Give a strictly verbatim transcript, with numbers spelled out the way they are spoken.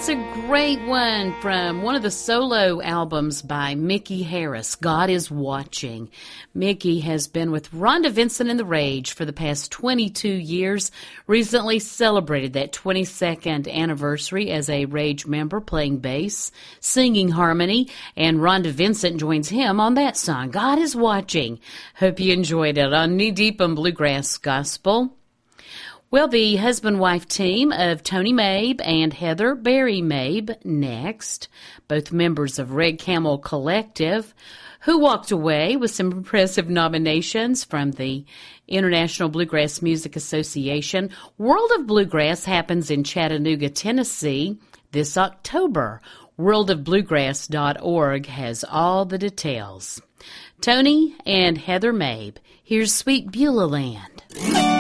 That's a great one from one of the solo albums by Mickey Harris, God is Watching. Mickey has been with Rhonda Vincent and the Rage for the past twenty-two years, recently celebrated that twenty-second anniversary as a Rage member playing bass, singing harmony, and Rhonda Vincent joins him on that song, God is Watching. Hope you enjoyed it on Knee Deep in Bluegrass Gospel. Well, the husband-wife team of Tony Mabe and Heather Barry Mabe next, both members of Red Camel Collective, who walked away with some impressive nominations from the International Bluegrass Music Association. World of Bluegrass happens in Chattanooga, Tennessee this October. world of bluegrass dot org has all the details. Tony and Heather Mabe, here's Sweet Beulah Land.